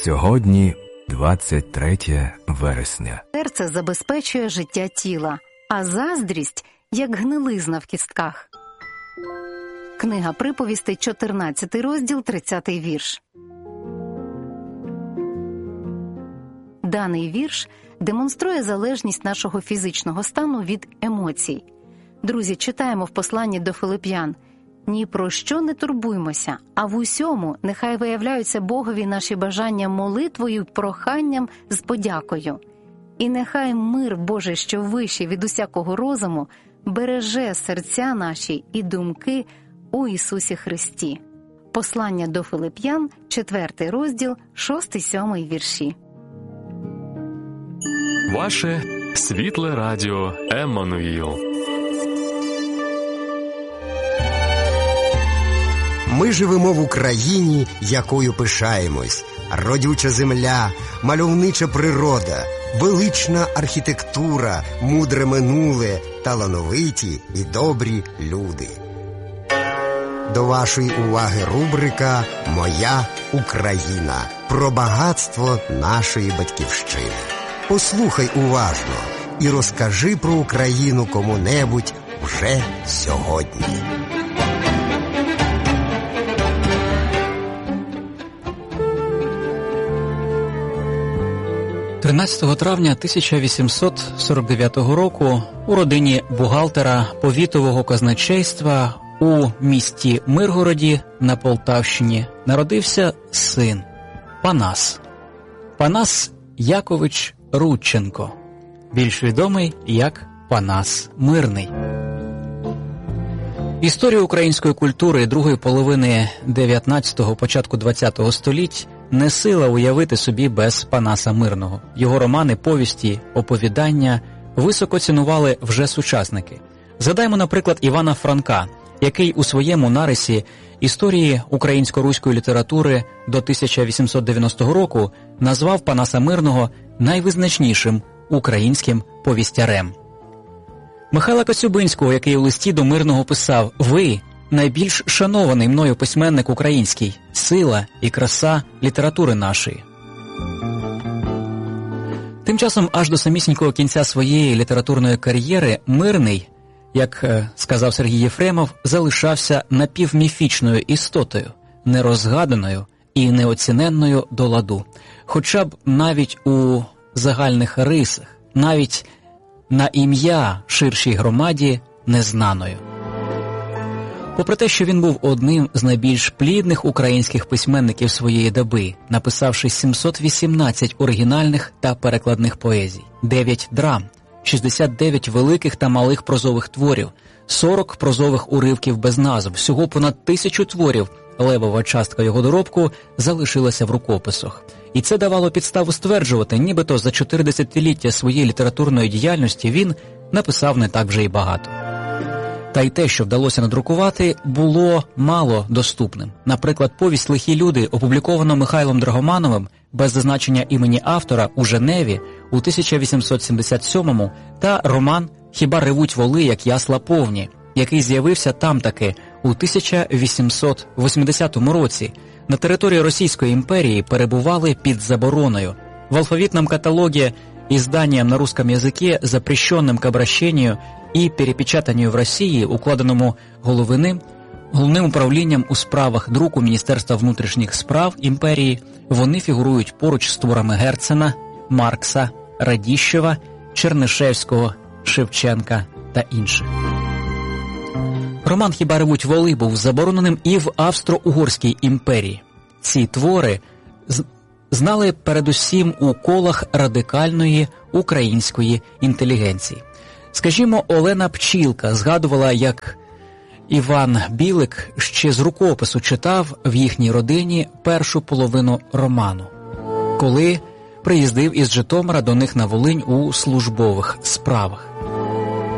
Сьогодні 23 вересня. Серце забезпечує життя тіла, а заздрість – як гнилизна в кістках. Книга приповістей, 14 розділ, 30 вірш. Даний вірш демонструє залежність нашого фізичного стану від емоцій. Друзі, читаємо в посланні до Филип'ян: «Ні про що не турбуймося, а в усьому нехай виявляються Богові наші бажання молитвою, проханням з подякою. І нехай мир Божий, що вищий від усякого розуму, береже серця наші і думки у Ісусі Христі». Послання до Филип'ян, 4 розділ, 6-7 вірші. Ваше світле радіо Еммануїл. Ми живемо в Україні, якою пишаємось. Родюча земля, мальовнича природа, велична архітектура, мудре минуле, талановиті і добрі люди. До вашої уваги рубрика «Моя Україна» про багатство нашої батьківщини. Послухай уважно і розкажи про Україну кому-небудь вже сьогодні. 13 травня 1849 року у родині бухгалтера повітового казначейства у місті Миргороді на Полтавщині народився син Панас. Панас Якович Рудченко, більш відомий як Панас Мирний. Історію української культури другої половини 19-го, початку 20-го століть не сила уявити собі без Панаса Мирного. Його романи, повісті, оповідання високо цінували вже сучасники. Згадаймо, наприклад, Івана Франка, який у своєму нарисі історії українсько-руської літератури до 1890 року назвав Панаса Мирного найвизначнішим українським повістярем. Михайла Коцюбинського, який у листі до Мирного писав: «Ви – найбільш шанований мною письменник український, сила і краса літератури нашої». Тим часом аж до самісінького кінця своєї літературної кар'єри Мирний, як сказав Сергій Єфремов, залишався напівміфічною істотою, нерозгаданою і неоціненною до ладу. Хоча б навіть у загальних рисах, навіть на ім'я ширшій громаді незнаною. Попри те, що він був одним з найбільш плідних українських письменників своєї доби, написавши 718 оригінальних та перекладних поезій, 9 драм, 69 великих та малих прозових творів, 40 прозових уривків без назв, всього понад 1000 творів, левова частка його доробку залишилася в рукописах. І це давало підставу стверджувати, нібито за 4 десятиліття своєї літературної діяльності він написав не так вже й багато. Та й те, що вдалося надрукувати, було мало доступним. Наприклад, повість «Лихі люди», опубліковано Михайлом Драгомановим без зазначення імені автора у Женеві у 1877-му, та роман «Хіба ревуть воли, як ясла повні», який з'явився там таки у 1880 році. На території Російської імперії перебували під забороною. В алфавитном каталоге изданием на русском языке, запрещенным к обращению и перепечатанию в Росії, укладеному головним управлінням у справах друку Міністерства внутрішніх справ імперії, вони фігурують поруч з творами Герцена, Маркса, Радіщева, Чернишевського, Шевченка та інших. Роман «Хіба ревуть воли» був забороненим і в Австро-Угорській імперії. Ці твори знали передусім у колах радикальної української інтелігенції. Скажімо, Олена Пчілка згадувала, як Іван Білик ще з рукопису читав в їхній родині першу половину роману, коли приїздив із Житомира до них на Волинь у службових справах.